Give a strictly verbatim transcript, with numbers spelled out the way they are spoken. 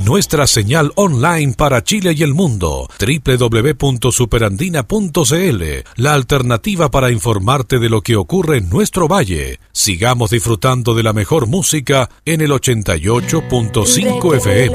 Nuestra señal online para Chile y el mundo, doble u doble u doble u punto superandina punto c l, la alternativa para informarte de lo que ocurre en nuestro valle. Sigamos disfrutando de la mejor música en el ochenta y ocho punto cinco F M.